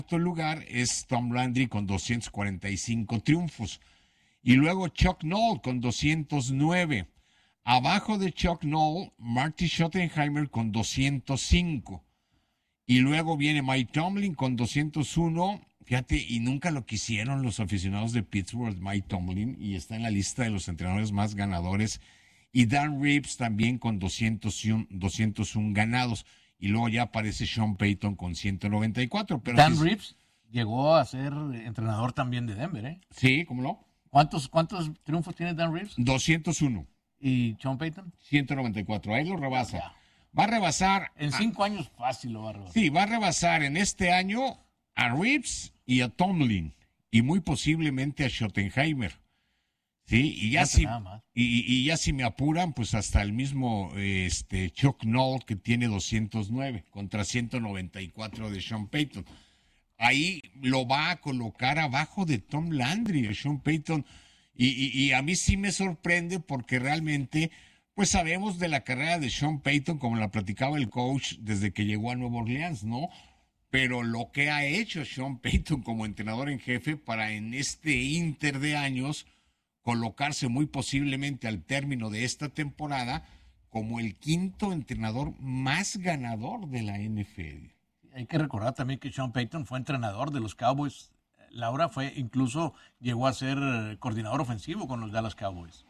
cuarto lugar es Tom Landry con 245 triunfos. Y luego Chuck Noll con 209. Abajo de Chuck Noll, Marty Schottenheimer con 205. Y luego viene Mike Tomlin con 201. Fíjate, y nunca lo quisieron los aficionados de Pittsburgh, Mike Tomlin, y está en la lista de los entrenadores más ganadores. Y Dan Reeves también con 201 ganados. Y luego ya aparece Sean Payton con 194. Pero Dan Reeves llegó a ser entrenador también de Denver, ¿eh? Sí, ¿cómo no? ¿Cuántos triunfos tiene Dan Reeves? 201. ¿Y Sean Payton? 194. Ahí lo rebasa. Ya. Va a rebasar. En 5 años fácil lo va a rebasar. Sí, va a rebasar en este año a Reeves y a Tomlin. Y muy posiblemente a Schottenheimer. Sí, y ya, y ya si me apuran, pues hasta el mismo Chuck Noll, que tiene 209 contra 194 de Sean Payton. Ahí lo va a colocar abajo de Tom Landry, de Sean Payton. Y a mí sí me sorprende porque realmente, pues sabemos de la carrera de Sean Payton, como la platicaba el coach desde que llegó a Nueva Orleans, ¿no? Pero lo que ha hecho Sean Payton como entrenador en jefe para en este inter de años colocarse muy posiblemente al término de esta temporada como el quinto entrenador más ganador de la NFL. Hay que recordar también que Sean Payton fue entrenador de los Cowboys. Laura incluso llegó a ser coordinador ofensivo con los Dallas Cowboys.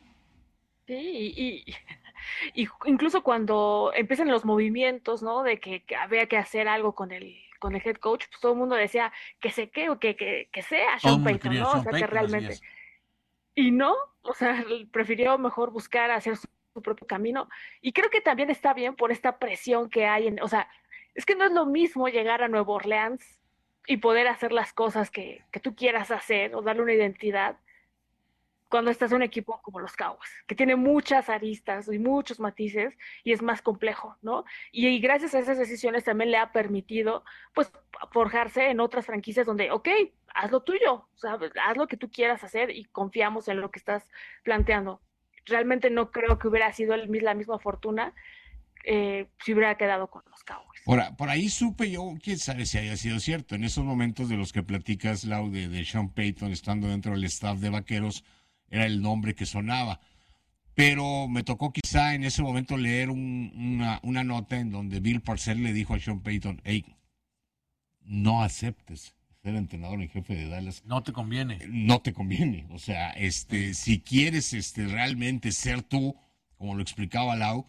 Sí, y incluso cuando empiezan los movimientos, ¿no? De que había que hacer algo con el head coach, pues todo el mundo decía que sea Sean Payton, ¿no? O sea, que realmente. Y no, o sea, prefirió mejor buscar hacer su propio camino. Y creo que también está bien por esta presión que hay o sea, es que no es lo mismo llegar a Nueva Orleans y poder hacer las cosas que tú quieras hacer o darle una identidad cuando estás en un equipo como los Cowboys, que tiene muchas aristas y muchos matices y es más complejo, ¿no? Y gracias a esas decisiones también le ha permitido, pues, forjarse en otras franquicias donde, ok, haz lo tuyo, o sea, haz lo que tú quieras hacer y confiamos en lo que estás planteando. Realmente no creo que hubiera sido la misma fortuna si hubiera quedado con los Cowboys. Por ahí supe yo, quién sabe si haya sido cierto, en esos momentos de los que platicas, Lau, de Sean Payton estando dentro del staff de Vaqueros, era el nombre que sonaba. Pero me tocó quizá en ese momento leer una nota en donde Bill Parcells le dijo a Sean Payton, hey, no aceptes ser entrenador en jefe de Dallas. No te conviene. No te conviene. O sea, si quieres realmente ser tú, como lo explicaba Lau,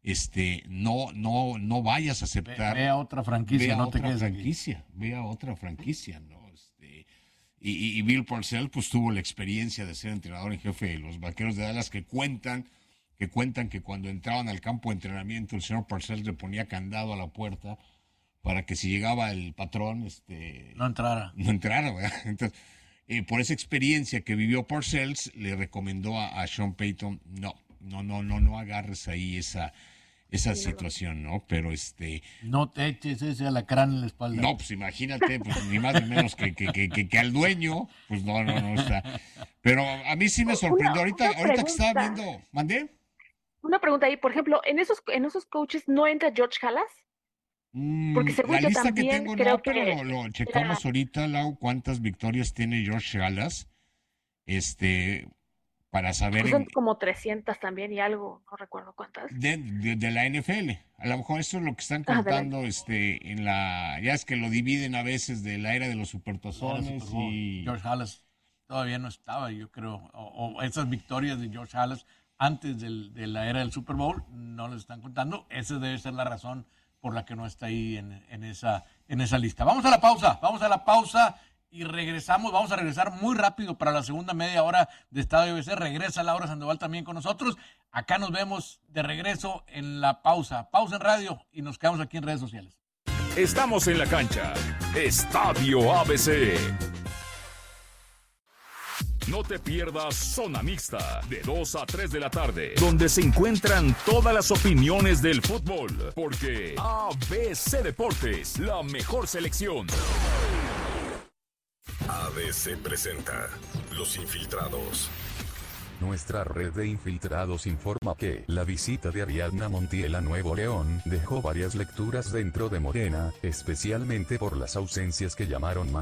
no vayas a aceptar. Ve a otra franquicia, no te quedes aquí. Ve a otra franquicia, ¿no? Y Bill Parcells pues tuvo la experiencia de ser entrenador en jefe de los Vaqueros de Dallas, que cuentan que cuando entraban al campo de entrenamiento el señor Parcells le ponía candado a la puerta para que si llegaba el patrón no entrara, ¿verdad? Entonces, por esa experiencia que vivió Parcells, le recomendó a Sean Payton, no agarres ahí esa situación, ¿no? Pero no te eches ese alacrán en la espalda. No, pues imagínate, pues ni más ni menos que al dueño, pues no está. Pero a mí sí me sorprendió. Ahorita que estaba viendo, ¿mandé? Una pregunta ahí, por ejemplo, ¿en esos coaches no entra George Halas? Porque según la yo lista también que tengo creo no, pero lo checamos ahorita, Lau, cuántas victorias tiene George Halas, para saber. Pues son como 300 también y algo, no recuerdo cuántas. De la NFL. A lo mejor eso es lo que están contando ya es que lo dividen a veces de la era de los supertazones y George Halas todavía no estaba, yo creo, o esas victorias de George Halas antes de la era del Super Bowl no les están contando. Esa debe ser la razón por la que no está ahí en esa lista. Vamos a la pausa y regresamos. Vamos a regresar muy rápido para la segunda media hora de Estadio ABC. Regresa Laura Sandoval también con nosotros. Acá nos vemos de regreso en la pausa en radio y nos quedamos aquí en redes sociales. Estamos en la cancha. Estadio ABC. No te pierdas Zona Mixta, de 2 a 3 de la tarde, donde se encuentran todas las opiniones del fútbol, porque ABC Deportes, la mejor selección. ABC presenta Los Infiltrados. Nuestra red de infiltrados informa que la visita de Ariadna Montiel a Nuevo León dejó varias lecturas dentro de Morena, especialmente por las ausencias que llamaron